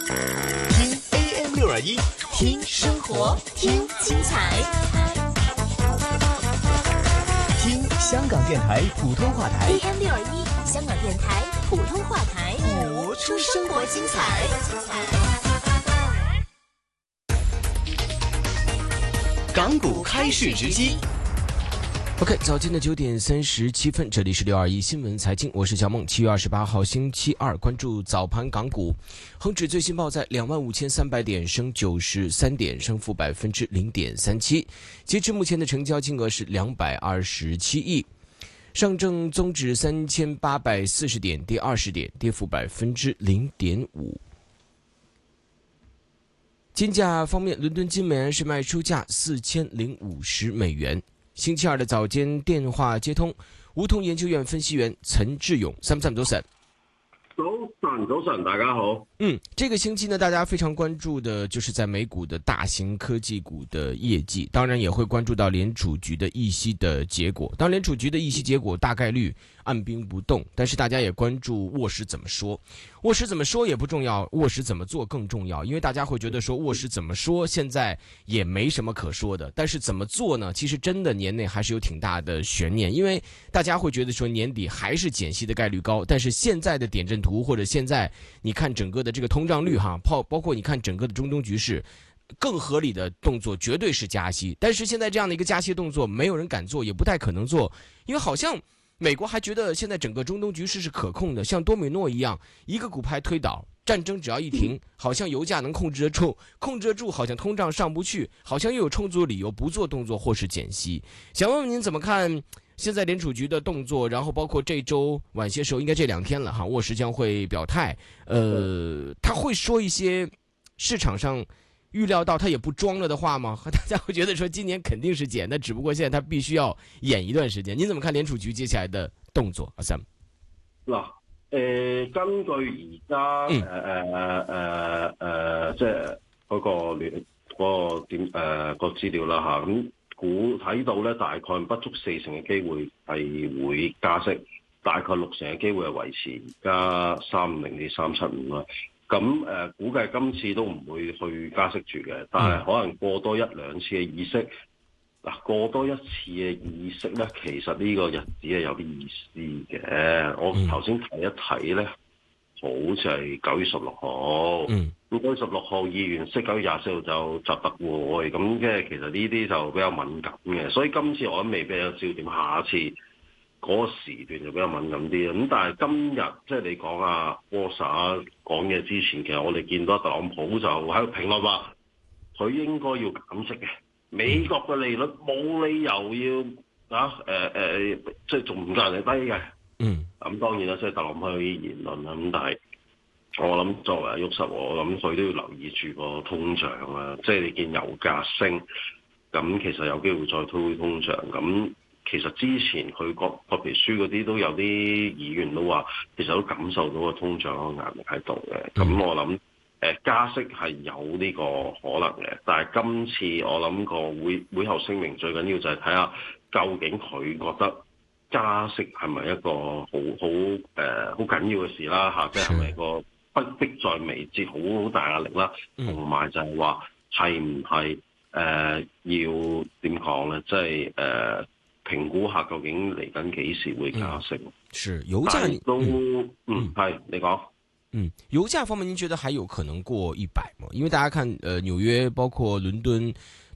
听 AM621，听生活，听精彩，听香港电台普通话台 AM621，香港电台普通话台， 播出生活精彩。港股开市直击。 OK， 早间的9点37分，这里是621新闻财经，我是小梦。7月28号星期二，关注早盘港股，恒指最新报在25,300点，升93点，升幅0.37%。截至目前的成交金额是227亿。上证综指3840点，跌20点，跌幅0.5%。金价方面，伦敦金每安士卖出价$4050。星期二的早间电话接通，梧桐研究院分析员陈志勇，Sam 早晨。 早晨，大家好。 这个星期呢，大家非常关注的就是在美股的大型科技股的业绩，当然也会关注到联储局的议息的结果。当联储局的议息结果大概率按兵不动，但是大家也关注沃什怎么说。沃什怎么说也不重要，沃什怎么做更重要，因为大家会觉得说沃什怎么说现在也没什么可说的，但是怎么做呢？其实真的年内还是有挺大的悬念，因为大家会觉得说年底还是减息的概率高，但是现在的点阵图或者现在你看整个的这个通胀率包括你看整个的中东局势，更合理的动作绝对是加息，但是现在这样的一个加息动作没有人敢做，也不太可能做，因为好像美国还觉得现在整个中东局势是可控的，像多米诺一样，一个骨牌推倒，战争只要一停，好像油价能控制得住，好像通胀上不去，好像又有充足理由不做动作或是减息。想问问您怎么看现在联储局的动作，然后包括这周晚些时候，应该这2天了哈，沃什将会表态，他会说一些市场上预料到他也不装了的话吗？大家会觉得说今年肯定是减，那只不过现在他必须要演一段时间。您怎么看联储局接下来的动作？阿 Sam。 嗱，根據而家即係嗰個資料啦嚇，咁估睇到咧大概不足40%嘅機會係會加息，大概60%嘅機會係維持而家350至375啦。咁估計今次都唔會去加息住嘅，但係可能過多1-2次嘅議息。嗱，過多一次嘅議息咧，其實呢個日子係有啲意思嘅。我頭先睇一睇咧，好似係9月16號。咁9月16號議完息，9月24號就習特會，咁即係其實呢啲就比較敏感嘅。所以今次我諗未必有焦點，下一次嗰個時段就比較敏感啲。咁但係今日即係你講啊，沃什講嘢之前，其實我哋見到特朗普就喺度評論話，佢應該要減息嘅。美國嘅利率冇理由要即係仲唔夠人哋低嘅。咁當然啦，即係特朗普嘅言論啦。咁但係我諗作為沃什，我諗佢都要留意住個通脹啦。即係你見油價升，咁其實有機會再推通脹。咁其實之前佢國皮書嗰啲都有啲議員都話，其實都感受到個通脹嘅壓力喺度嘅。咁我諗加息係有呢個可能嘅，但係今次我諗個會後聲明最緊要就係睇下究竟佢覺得加息係咪一個好緊要嘅事啦嚇，即係咪個迫在眉睫好大壓力啦，同埋就係話係唔係要點講咧，即係評估下究竟嚟緊幾時會加息。 是油價都係你講。 油價方面，您覺得還有可能過100嗎？因為大家看，紐約包括倫敦，